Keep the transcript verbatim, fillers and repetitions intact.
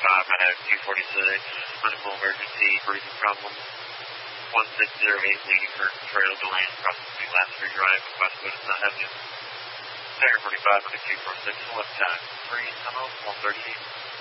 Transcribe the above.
five, I have two forty-six, medical emergency, breathing problem, one six zero eight, leading for trail delay, crossing Lasseter Drive, Westwood, is not having it. Tiger forty-five, two forty-six, left time, three, tunnel, one thirty-eight.